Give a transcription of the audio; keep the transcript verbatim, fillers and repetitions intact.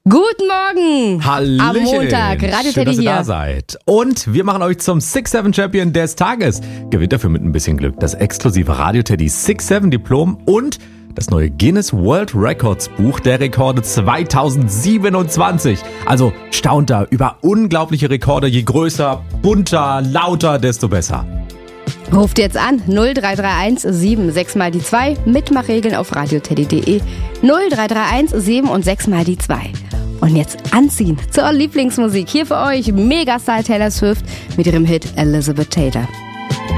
Guten Morgen! Hallöchen. Am Montag, Radio Schön, Teddy dass ihr hier. da seid. Und wir machen euch zum six seven Champion des Tages. Gewinnt dafür mit ein bisschen Glück das exklusive Radio Teddy six seven Diplom und das neue Guinness World Records Buch der Rekorde zweitausendsiebenundzwanzig. Also staunt da über unglaubliche Rekorde. Je größer, bunter, lauter, desto besser. Ruft jetzt an null drei drei eins sieben sechs mal die zwei. Mitmachregeln auf radioteddy punkt de. null drei drei eins sieben und sechs mal die zwei. Und jetzt anziehen zur Lieblingsmusik. Hier für euch Megastar Taylor Swift mit ihrem Hit Elizabeth Taylor.